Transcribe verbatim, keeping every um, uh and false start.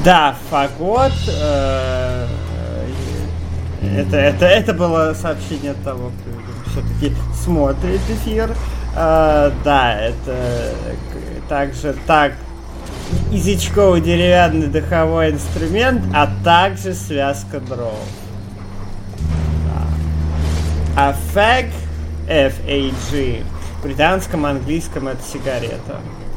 Да, фагот. Э, это, это, это было сообщение от того, кто все-таки смотрит эфир. Э, да, это также так язычковый деревянный духовой инструмент, а также связка дров. Да. А фэг, эф эй джи, в британском, английском это сигарета.